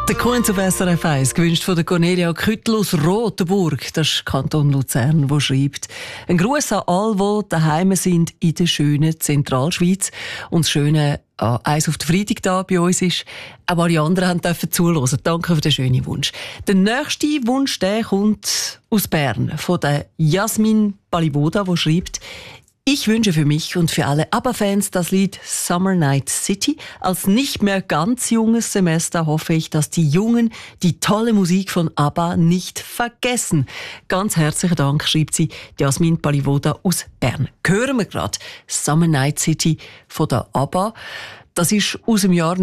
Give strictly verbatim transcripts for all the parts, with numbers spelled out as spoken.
Der Kunz auf S R F eins, gewünscht von der Cornelia Küttel aus Rotenburg, das ist Kanton Luzern, der schreibt: Ein Gruß an alle, die daheim sind in der schönen Zentralschweiz. Und das Schöne an eins auf den Freitag da bei uns ist, auch alle anderen dürfen zuhören. Danke für den schönen Wunsch. Der nächste Wunsch, der kommt aus Bern, von der Jasmin Balivoda, die schreibt: Ich wünsche für mich und für alle ABBA-Fans das Lied Summer Night City. Als nicht mehr ganz junges Semester hoffe ich, dass die Jungen die tolle Musik von ABBA nicht vergessen. Ganz herzlichen Dank, schreibt sie, Jasmin Balivoda aus Bern. Hören wir gerade Summer Night City von der ABBA. Das ist aus dem Jahr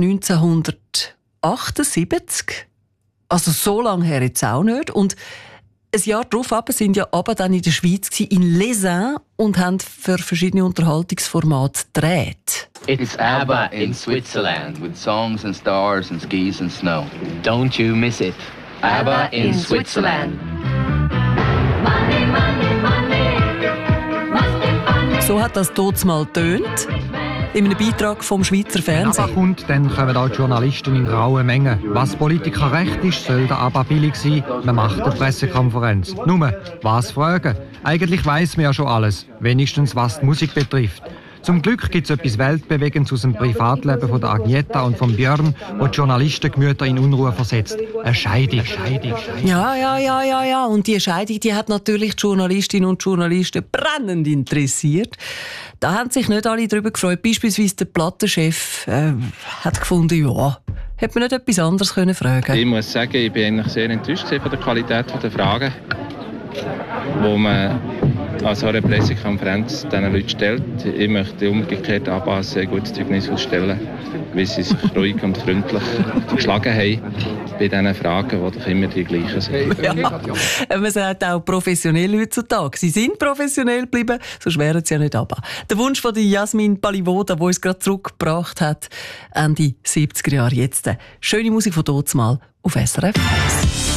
neunzehnhundertachtundsiebzig. Also so lange her jetzt auch nicht. Und ein Jahr darauf sind ja ABBA dann in der Schweiz in Lesins und haben für verschiedene Unterhaltungsformate gedreht. It's ABBA in Switzerland with songs and stars and skis and snow. Don't you miss it? ABBA in Switzerland. Money, money, money. Must be funny. So hat das dort mal tönt. In einem Beitrag vom Schweizer Wenn ABBA Fernsehen. kommt, dann kommen auch die Journalisten in rauen Mengen. Was Politiker recht ist, soll der ABBA billig sein. Man macht eine Pressekonferenz. Nur, was fragen? Eigentlich weiss man ja schon alles. Wenigstens was die Musik betrifft. Zum Glück gibt es etwas Weltbewegendes aus dem Privatleben von der Agneta und von Björn, wo die Journalistengemüter in Unruhe versetzt. Eine Scheidung, Scheidung, Scheidung. Ja, ja, ja, ja, ja. Und die Scheidung, die hat natürlich die Journalistinnen und Journalisten brennend interessiert. Da haben sich nicht alle darüber gefreut. Beispielsweise der Plattenchef äh, hat gefunden, ja, hätte man nicht etwas anderes können fragen. Ich muss sagen, ich bin eigentlich sehr enttäuscht von der Qualität der Fragen, die man an so einer Pressekonferenz diesen Leuten stellt. Ich möchte umgekehrt ABBA ein sehr gutes Zeugnis ausstellen, wie sie sich ruhig und freundlich geschlagen haben bei diesen Fragen, die doch immer die gleichen sind. Ja, man sagt auch professionell heutzutage. Sie sind professionell geblieben, sonst wären sie ja nicht ABBA. Der Wunsch von Jasmin Balivoda, der uns gerade zurückgebracht hat, Ende siebziger Jahre jetzt. Schöne Musik von dort mal auf S R F eins.